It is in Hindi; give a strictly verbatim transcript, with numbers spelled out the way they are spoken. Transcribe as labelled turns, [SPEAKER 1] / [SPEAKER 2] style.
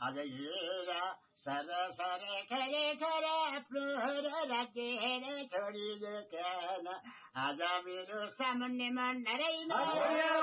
[SPEAKER 1] आज हेर सर सर खरे खरे आफ्नो राज्य छोडिदिएन आज मेरो सामुन्ने मन रहेन